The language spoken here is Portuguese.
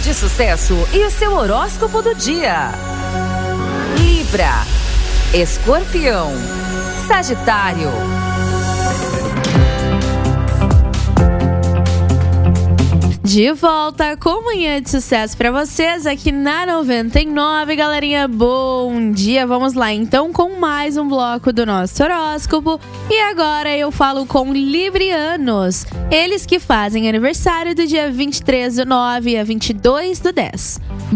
de Sucesso e o seu horóscopo do dia. Libra, Escorpião, Sagitário. De volta com Manhã de Sucesso para vocês aqui na 99, galerinha, bom dia. Vamos lá então com mais um bloco do nosso horóscopo. E agora eu falo com librianos, eles que fazem aniversário do dia 23/9 a 22/10.